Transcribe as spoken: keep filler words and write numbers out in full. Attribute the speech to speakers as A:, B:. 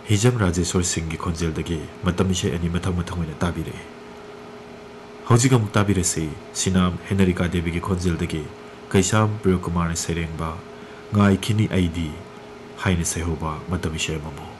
A: हिजम राजेश्वर सिंह की खोंजेलदगी मतम इसे अनि मथंग मथंग ओइना ताबिरे हौजिक अमुक ताबिरसे सिनाम हेनरिका देवी की खोंजेलदगी कैसाम प्रिय Kumar सेरेंगबा ngai khini aidi haina sehoba matam ise mamu